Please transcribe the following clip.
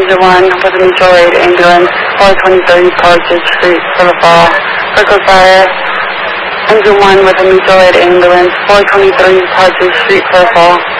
Engine 1 with a mutual aid ambulance, 423 Partridge Street, Boulevard. Vehicle fire. Engine 1 with a mutual aid ambulance, 423 Partridge Street, Boulevard.